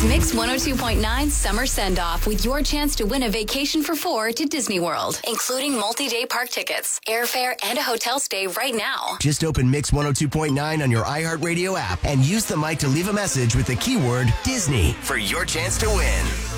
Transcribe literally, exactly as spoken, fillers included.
It's Mix one oh two point nine Summer Send-Off with your chance to win a vacation for four to Disney World, including multi-day park tickets, airfare, and a hotel stay right now. Just open Mix one oh two point nine on your iHeartRadio app and use the mic to leave a message with the keyword Disney for your chance to win.